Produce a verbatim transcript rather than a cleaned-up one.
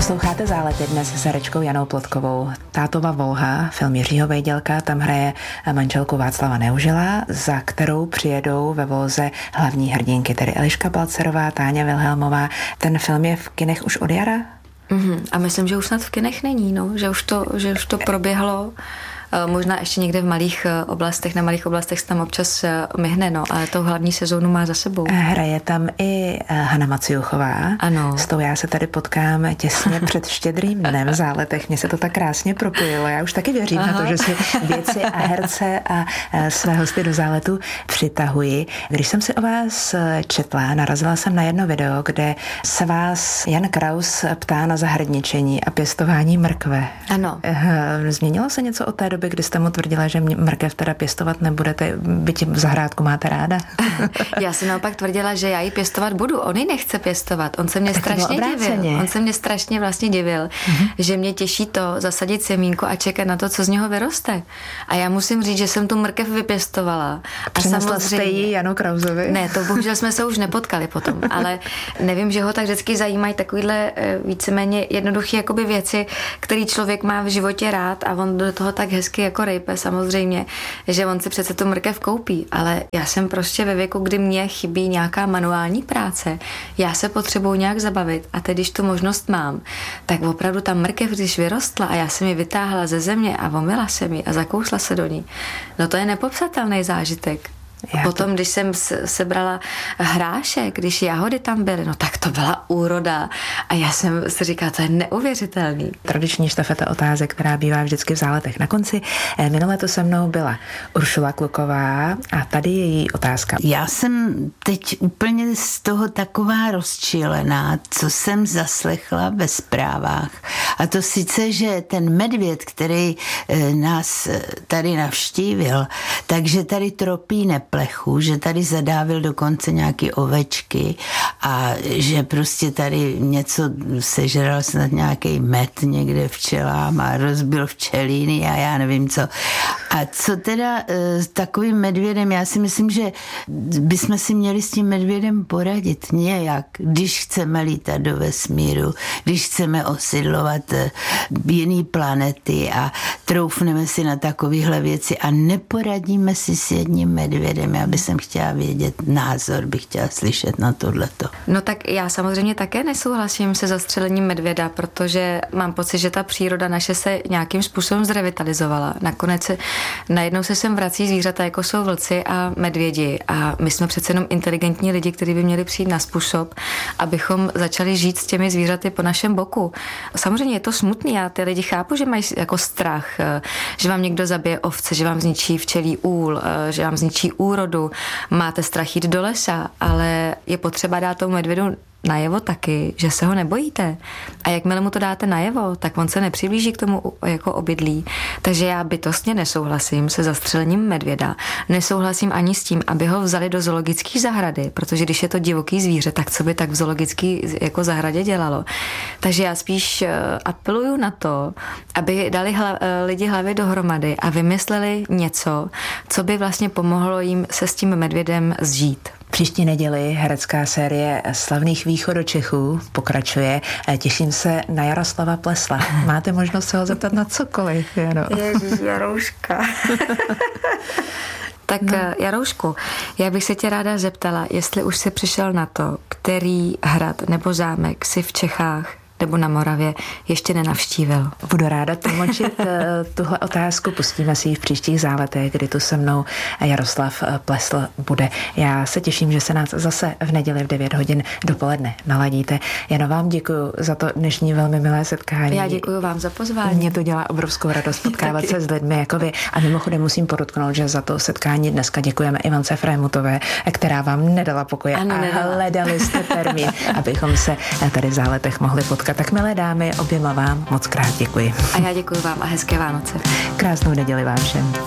Posloucháte Zálety dnes s herečkou Janou Plotkovou. Tátova Volha, film Jiřího Vejdělka, tam hraje manželku Václava Neužila, za kterou přijedou ve Volze hlavní hrdinky, tedy Eliška Balcerová, Táňa Wilhelmová. Ten film je v kinech už od jara? Mm-hmm. A myslím, že už snad v kinech není, no? že, už to, že už to proběhlo. Možná ještě někde v malých oblastech, na malých oblastech se tam občas myhne, no, ale to hlavní sezónu má za sebou. Hraje tam i Hana Maciuchová. Ano. S tou já se tady potkám těsně před Štědrým dnem v Záletech. Mně se to tak krásně propojilo. Já už taky věřím Aha. na to, že si věci a herce a své hosty do Záletu přitahuji. Když jsem si o vás četla, narazila jsem na jedno video, kde se vás Jan Kraus ptá na zahradničení a pěstování mrkve. Ano. Změnilo se něco od té doby, kdy jste mu tvrdila, že mrkev teda pěstovat nebudete, byť v zahrádku máte ráda? Já si naopak tvrdila, že já ji pěstovat budu. On ji nechce pěstovat. On se mě tak strašně divil. On se mě strašně vlastně divil, mm-hmm. že mě těší to zasadit semínko a čekat na to, co z něho vyroste. A já musím říct, že jsem tu mrkev vypěstovala. A přinesla jste ji Janu Krausovi? Ne, to bohužel jsme se už nepotkali potom, ale nevím, že ho tak vždycky zajímají takovýhle víceméně jednoduché jakoby věci, který člověk má v životě rád a on do toho tak hezky jako rejpe samozřejmě, že on si přece tu mrkev koupí, ale já jsem prostě ve věku, kdy mě chybí nějaká manuální práce, já se potřebuji nějak zabavit a teď, když tu možnost mám, tak opravdu ta mrkev, když vyrostla a já jsem ji vytáhla ze země a omyla jsem ji a zakousla se do ní, no to je nepopsatelný zážitek. Já Potom, to... když jsem sebrala hrášek, když jahody tam byly, no tak to byla úroda. A já jsem si říkala, to je neuvěřitelný. Tradiční štafeta otázek, která bývá vždycky v Záletech na konci. Minule to se mnou byla Uršula Kluková a tady je její otázka. Já jsem teď úplně z toho taková rozčilená, co jsem zaslechla ve zprávách. A to sice, že ten medvěd, který nás tady navštívil, takže tady tropí neplechu, že tady zadávil dokonce nějaký ovečky a že prostě tady něco sežral snad nějaký med někde včelám a rozbil včelíny a já nevím co. A co teda s takovým medvědem, já si myslím, že bychom si měli s tím medvědem poradit nějak, když chceme lítat do vesmíru, když chceme osidlovat jiný planety a troufneme si na takovéhle věci a neporadíme si s jedním medvědem. Já bych chtěla vědět názor, bych chtěla slyšet na tohleto. No tak já samozřejmě také nesouhlasím se zastřelením medvěda, protože mám pocit, že ta příroda naše se nějakým způsobem zrevitalizovala. Nakonec se, najednou se sem vrací zvířata, jako jsou vlci a medvědi a my jsme přece jenom inteligentní lidi, kteří by měli přijít na způsob, abychom začali žít s těmi zvířaty po našem boku. Samozřejmě je to smutný, já ty lidi chápu, že mají jako strach, že vám někdo zabije ovce, že vám zničí včelí úl, že vám zničí úrodu, máte strach jít do lesa, ale je potřeba dát tomu medvědu najevo taky, že se ho nebojíte. A jakmile mu to dáte najevo, tak on se nepřiblíží k tomu jako obydlí. Takže já bytostně nesouhlasím se zastřelením medvěda. Nesouhlasím ani s tím, aby ho vzali do zoologické zahrady, protože když je to divoký zvíře, tak co by tak v zoologické jako zahradě dělalo. Takže já spíš apeluju na to, aby dali hla, lidi hlavy dohromady a vymysleli něco, co by vlastně pomohlo jim se s tím medvědem zžít. Příští neděli herecká série Slavných východočechů pokračuje. Těším se na Jaroslava Plesla. Máte možnost se ho zeptat na cokoliv, Jano. Ježiš, Jarouška. Tak no. Jaroušku, já bych se tě ráda zeptala, jestli už jsi přišel na to, který hrad nebo zámek si v Čechách nebo na Moravě ještě nenavštívil. Budu ráda tlumočit tuhle otázku, pustíme si ji v příštích Záletech, kdy tu se mnou Jaroslav Plesl bude. Já se těším, že se nás zase v neděli v devět hodin dopoledne naladíte. Jen vám děkuji za to dnešní velmi milé setkání. Já děkuji vám za pozvání. Mně to dělá obrovskou radost potkávat se s lidmi jako vy. A mimochodem musím podotknout, že za to setkání dneska děkujeme Ivance Frémutové, která vám nedala pokoje ano, a nedala. Hledali jste termín, abychom se tady v Záletech mohli potkat. Tak milé dámy, oběma vám moc krát děkuji. A já děkuji vám a hezké Vánoce. Krásnou neděli vám všem.